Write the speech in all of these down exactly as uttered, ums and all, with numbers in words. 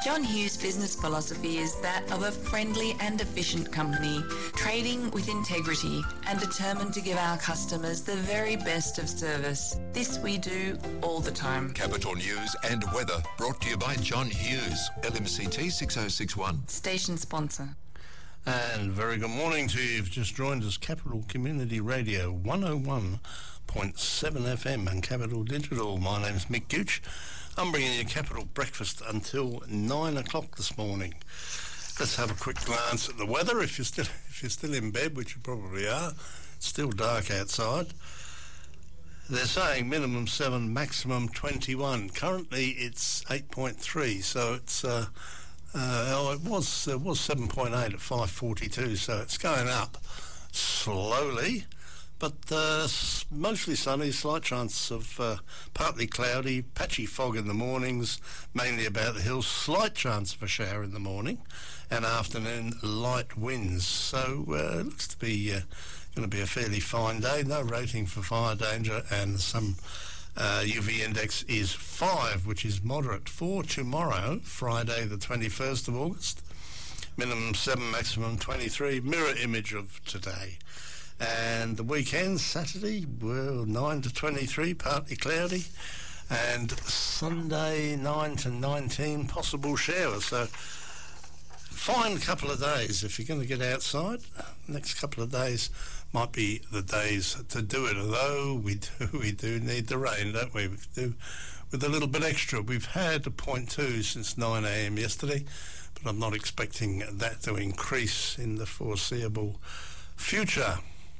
John Hughes' business philosophy is that of a friendly and efficient company, trading with integrity and determined to give our customers the very best of service. This we do all the time. Capital News and weather brought to you by John Hughes, L M C T six oh six one. Station sponsor. And very good morning to you. You've just joined us, Capital Community Radio one oh one point seven F M and Capital Digital. My name's Mick Gooch. I'm bringing you Capital Breakfast until nine o'clock this morning. Let's have a quick glance at the weather. If you're still if you're still in bed, which you probably are, it's still dark outside. They're saying minimum seven, maximum twenty-one. Currently, it's eight point three, so it's uh, uh, oh, it was it was seven point eight at five forty-two, so it's going up slowly. But uh, mostly sunny, slight chance of uh, partly cloudy, patchy fog in the mornings, mainly about the hills, slight chance of a shower in the morning, and afternoon light winds. So uh, it looks to be uh, going to be a fairly fine day. No rating for fire danger, and some uh, U V index is five, which is moderate. For tomorrow, Friday the twenty-first of August, minimum seven, maximum twenty-three, mirror image of today. And the weekend, Saturday, well, nine to twenty-three, partly cloudy. And Sunday, nine to nineteen, possible showers. So, fine couple of days if you're going to get outside. Next couple of days might be the days to do it. Although we do, we do need the rain, don't we? We do with a little bit extra. We've had a point two since nine a.m. yesterday, but I'm not expecting that to increase in the foreseeable future.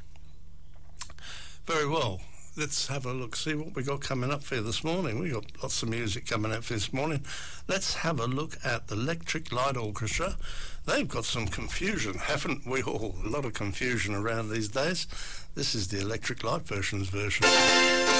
Very well. Let's have a look, see what we got coming up for you this morning. We got lots of music coming up for this morning. Let's have a look at the Electric Light Orchestra. They've got some confusion, haven't we all? A lot of confusion around these days. This is the Electric Light Versions version.